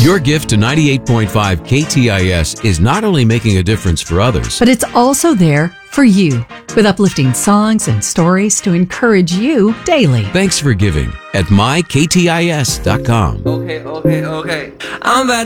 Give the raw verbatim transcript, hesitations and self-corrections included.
Your gift to ninety-eight point five K T I S is not only making a difference for others, But it's also there for you, with uplifting songs and stories to encourage you daily. thanks for giving at my k t i s dot com. Okay, okay, okay. I'm about